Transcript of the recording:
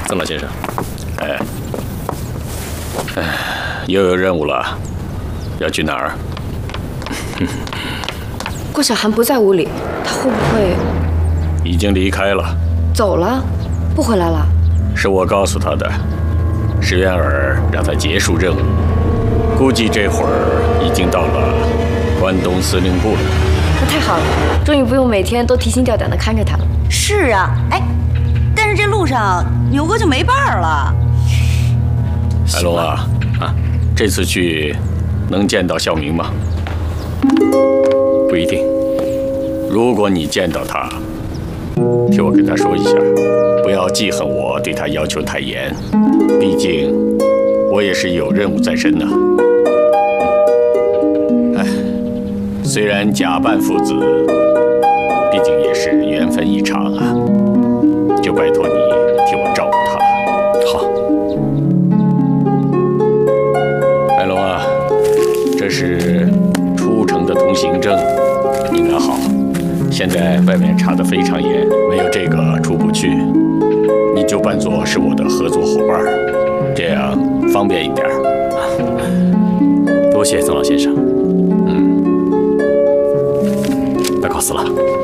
曾老先生。 又有任务了，要去哪儿？ 郭晓涵不在屋里，他会不会已经离开了？ 走了？不回来了？ 是我告诉他的，石渊儿让他结束任务，估计这会儿已经到了关东司令部了。 那太好了，终于不用每天都提心吊胆地看着他了。 是啊，哎，但是这路上牛哥就没伴儿了。 海龙啊，这次去能见到孝明吗？ 不一定。 如果你见到他，替我跟他说一下，不要记恨我对他要求太严，毕竟我也是有任务在身的。虽然假扮父子，毕竟也是缘分一场啊，就拜托你替我照顾他了。 好。 海龙啊，这是出城的通行证，你拿好。现在外面查得非常严，没有这个出不去。你就扮作是我的合作伙伴，这样方便一点。 多谢曾老先生。那告辞了。